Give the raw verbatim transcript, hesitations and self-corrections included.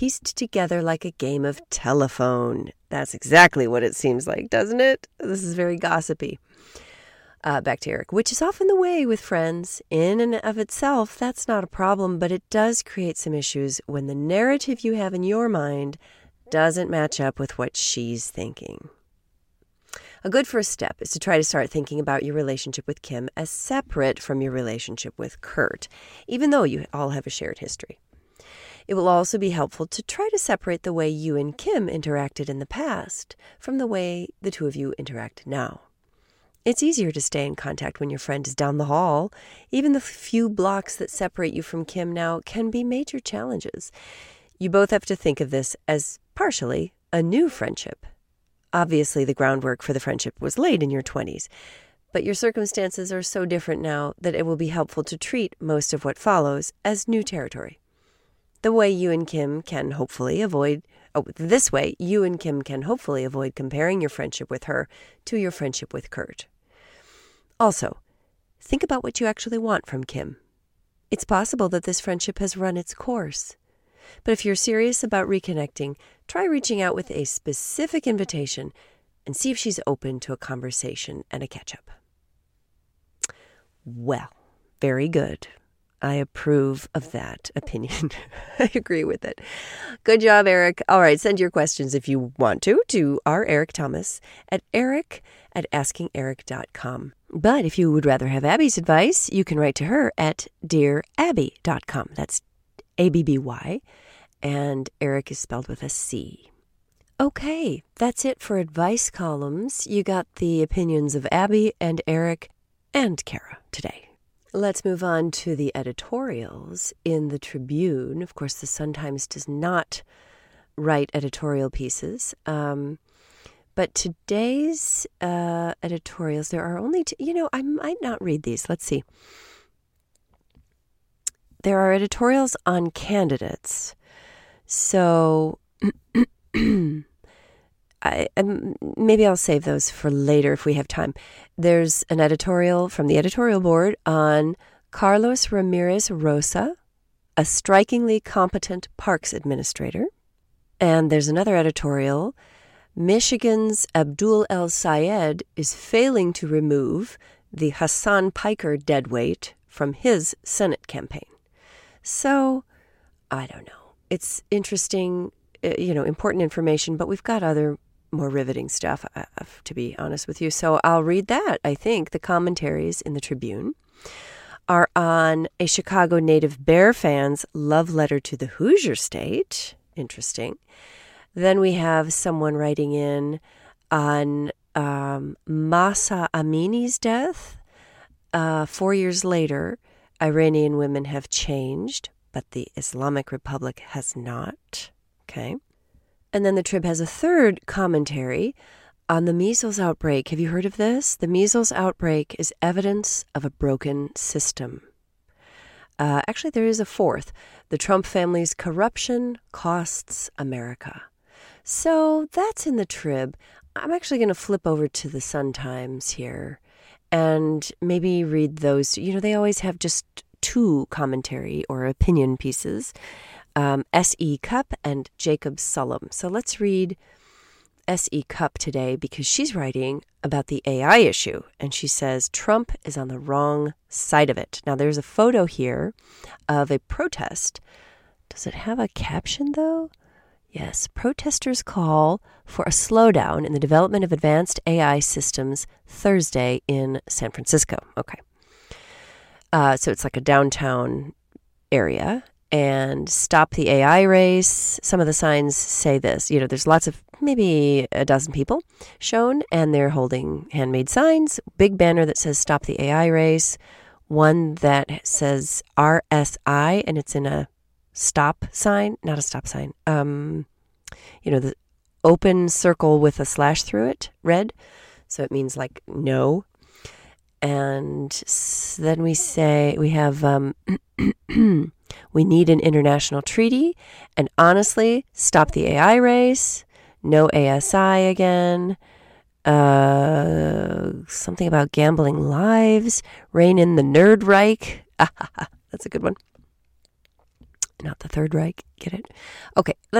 pieced together like a game of telephone. That's exactly what it seems like, doesn't it? This is very gossipy. Uh, back to Eric, which is often the way with friends. In and of itself, that's not a problem, but it does create some issues when the narrative you have in your mind doesn't match up with what she's thinking. A good first step is to try to start thinking about your relationship with Kim as separate from your relationship with Kurt, even though you all have a shared history. It will also be helpful to try to separate the way you and Kim interacted in the past from the way the two of you interact now. It's easier to stay in contact when your friend is down the hall. Even the few blocks that separate you from Kim now can be major challenges. You both have to think of this as partially a new friendship. Obviously, the groundwork for the friendship was laid in your twenties, but your circumstances are so different now that it will be helpful to treat most of what follows as new territory. The way you and Kim can hopefully avoid, oh, this way, you and Kim can hopefully avoid comparing your friendship with her to your friendship with Kurt. Also, think about what you actually want from Kim. It's possible that this friendship has run its course. But if you're serious about reconnecting, try reaching out with a specific invitation and see if she's open to a conversation and a catch-up. Well, very good. I approve of that opinion. I agree with it. Good job, Eric. All right, send your questions if you want to to our Eric Thomas at eric at asking eric dot com. But if you would rather have Abby's advice, you can write to her at dear abby dot com. That's A B B Y, and Eric is spelled with a C. Okay, that's it for advice columns. You got the opinions of Abby and Eric and Kara today. Let's move on to the editorials in the Tribune. Of course, the Sun-Times does not write editorial pieces. Um, but today's uh, editorials, there are only, two, you know, I might not read these. Let's see. There are editorials on candidates. So I, um, maybe I'll save those for later if we have time. There's an editorial from the editorial board on Carlos Ramirez Rosa, a strikingly competent parks administrator. And there's another editorial, Michigan's Abdul El Sayed is failing to remove the Hassan Piker deadweight from his Senate campaign. So, I don't know. It's interesting, you know, important information, but we've got other more riveting stuff, uh, to be honest with you. So I'll read that. I think the commentaries in the Tribune are on a Chicago native Bear fan's love letter to the Hoosier State. Interesting. Then we have someone writing in on um, Mahsa Amini's death. Uh, four years later, Iranian women have changed, but the Islamic Republic has not. Okay. And then the Trib has a third commentary on the measles outbreak. Have you heard of this? The measles outbreak is evidence of a broken system. Uh, actually, there is a fourth. The Trump family's corruption costs America. So that's in the Trib. I'm actually going to flip over to the Sun-Times here and maybe read those. You know, they always have just two commentary or opinion pieces. Um, S E. Cupp and Jacob Sullum. So let's read S E. Cupp today because she's writing about the A I issue. And she says Trump is on the wrong side of it. Now, there's a photo here of a protest. Does it have a caption, though? Yes. Protesters call for a slowdown in the development of advanced A I systems Thursday in San Francisco. Okay. Uh, so it's like a downtown area. And stop the A I race. Some of the signs say this. You know, there's lots of, maybe a dozen people shown, and they're holding handmade signs. Big banner that says stop the A I race. One that says R S I, and it's in a stop sign, not a stop sign. Um, you know, the open circle with a slash through it, red. So it means like no. And then we say, we have... Um, we need an international treaty, and honestly, stop the A I race, no A S I again, uh, something about gambling lives, rein in the Nerd Reich. That's a good one. not the Third Reich. Get it? Okay.